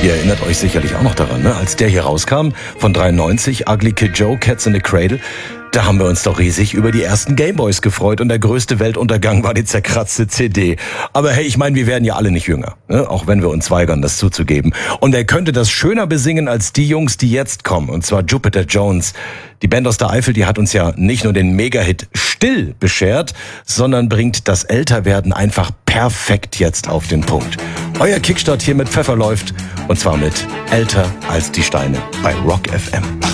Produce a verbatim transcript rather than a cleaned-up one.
Ihr erinnert euch sicherlich auch noch daran, ne? Als der hier rauskam, von dreiundneunzig, Ugly Kid Joe, Cats in the Cradle, da haben wir uns doch riesig über die ersten Gameboys gefreut und der größte Weltuntergang war die zerkratzte C D. Aber hey, ich meine, wir werden ja alle nicht jünger, ne? Auch wenn wir uns weigern, das zuzugeben. Und wer könnte das schöner besingen als die Jungs, die jetzt kommen, und zwar Jupiter Jones. Die Band aus der Eifel, die hat uns ja nicht nur den Mega-Hit Still beschert, sondern bringt das Älterwerden einfach perfekt jetzt auf den Punkt. Euer Kickstart hier mit Pfeffer läuft, und zwar mit Älter als die Steine bei Rock F M.